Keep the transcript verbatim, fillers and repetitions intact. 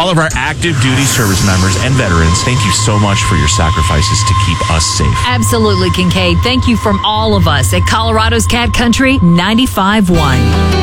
all of our active duty service members and veterans, thank you so much for your sacrifices to keep us safe. Absolutely, Kincaid. Thank you from all of us at Colorado's Cat Country ninety-five point one.